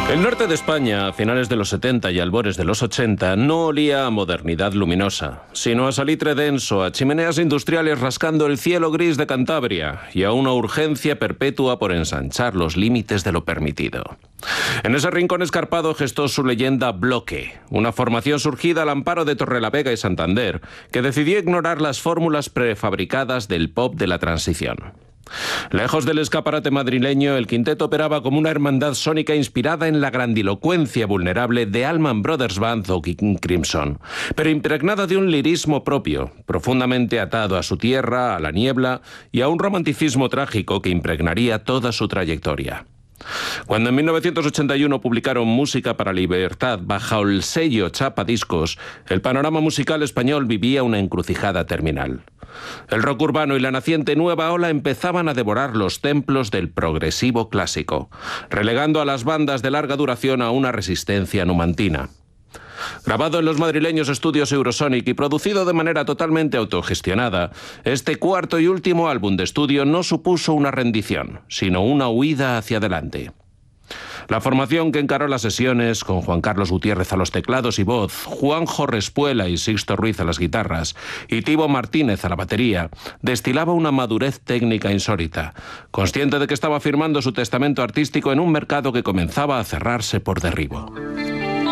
El norte de España, a finales de los 70 y albores de los 80, no olía a modernidad luminosa, sino a salitre denso, a chimeneas industriales rascando el cielo gris de Cantabria y a una urgencia perpetua por ensanchar los límites de lo permitido. En ese rincón escarpado gestó su leyenda Bloque, una formación surgida al amparo de Torrelavega y Santander, que decidió ignorar las fórmulas prefabricadas del pop de la transición. Lejos del escaparate madrileño, el quinteto operaba como una hermandad sónica inspirada en la grandilocuencia vulnerable de Allman Brothers Band o King Crimson, pero impregnada de un lirismo propio, profundamente atado a su tierra, a la niebla y a un romanticismo trágico que impregnaría toda su trayectoria. Cuando en 1981 publicaron Música para la Libertad bajo el sello Chapa Discos, el panorama musical español vivía una encrucijada terminal. El rock urbano y la naciente nueva ola empezaban a devorar los templos del progresivo clásico, relegando a las bandas de larga duración a una resistencia numantina. Grabado en los madrileños estudios Eurosonic y producido de manera totalmente autogestionada, este cuarto y último álbum de estudio no supuso una rendición, sino una huida hacia adelante. La formación que encaró las sesiones, con Juan Carlos Gutiérrez a los teclados y voz, Juanjo Respuela y Sixto Ruiz a las guitarras, y Tibo Martínez a la batería, destilaba una madurez técnica insólita, consciente de que estaba firmando su testamento artístico en un mercado que comenzaba a cerrarse por derribo.